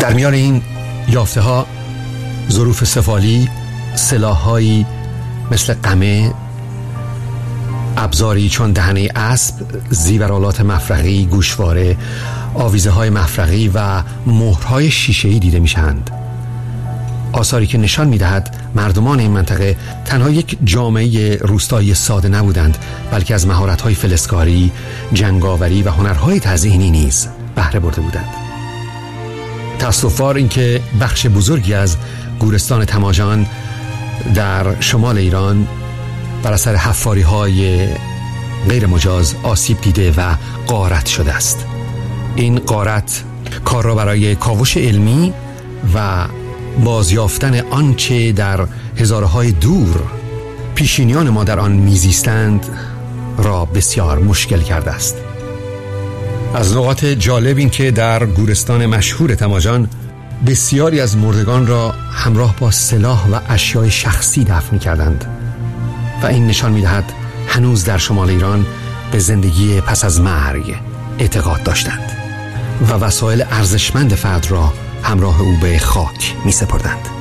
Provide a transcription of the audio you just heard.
در میان این یافته ها ظروف سفالی، سلاح‌هایی مثل قمه، ابزاری چون دهنه اسب، زیورآلات مفرغی، گوشواره، آویزه‌های مفرغی و مهرهای شیشه‌ای دیده میشند. آثاری که نشان می‌دهد مردمان این منطقه تنها یک جامعه روستایی ساده نبودند، بلکه از مهارت‌های فلزکاری، جنگاوری و هنرهای تزئینی نیز بهره برده بودند. تأسف‌بار این که بخش بزرگی از گورستان تماجان در شمال ایران بر اثر حفاری‌های غیر مجاز آسیب دیده و غارت شده است. این غارت کار را برای کاوش علمی و بازیافتن آنچه در هزاره‌های دور پیشینیان ما در آن میزیستند را بسیار مشکل کرده است. از نقاط جالب این که در گورستان مشهور تماجان بسیاری از مردگان را همراه با سلاح و اشیاء شخصی دفن می‌کردند و این نشان می‌دهد هنوز در شمال ایران به زندگی پس از مرگ اعتقاد داشتند و وسایل ارزشمند فرد را همراه او به خاک می‌سپردند.